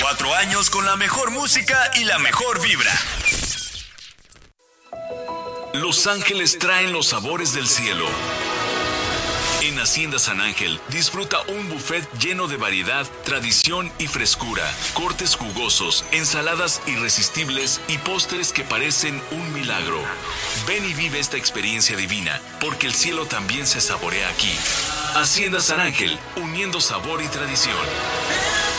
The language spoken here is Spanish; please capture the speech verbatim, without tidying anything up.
Cuatro años con la mejor música y la mejor vibra. Los Ángeles traen los sabores del cielo. En Hacienda San Ángel, disfruta un buffet lleno de variedad, tradición y frescura, cortes jugosos, ensaladas irresistibles y postres que parecen un milagro. Ven y vive esta experiencia divina, porque el cielo también se saborea aquí. Hacienda San Ángel, uniendo sabor y tradición.